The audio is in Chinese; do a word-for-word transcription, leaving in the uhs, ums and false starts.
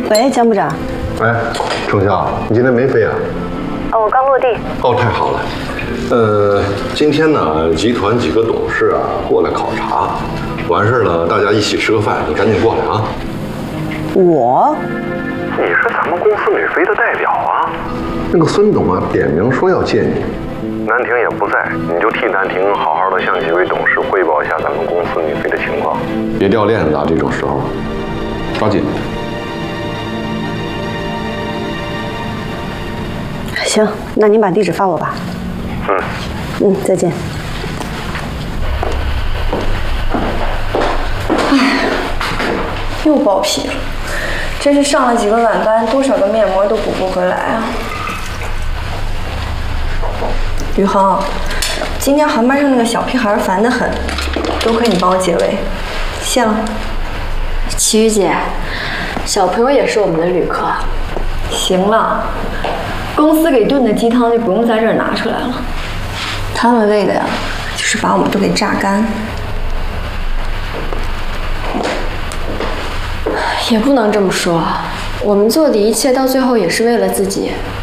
喂，江部长。 喂，程潇，你今天没飞啊？ 哦，我刚落地。 哦，太好了。呃，今天呢，集团几个董事啊过来考察，完事了大家一起吃个饭，你赶紧过来啊。 我？ 你是咱们公司美飞的代表啊。那个孙董啊，点名说要见你。南婷也不在，你就替南婷好好的向几位董事汇报一下咱们公司女飞的情况，别掉链子啊！这种时候，抓紧。 行，那您把地址发我吧。 嗯。 嗯，再见。 唉，又爆皮了，真是上了几个晚班，多少个面膜都补不回来啊！宇恒，今天航班上那个小屁孩烦得很，多亏你帮我解围，谢了。 齐豫姐，小朋友也是我们的旅客。 行了，公司给炖的鸡汤就不用在这儿拿出来了，他们为的呀，就是把我们都给榨干。 也不能这么说，我们做的一切到最后也是为了自己。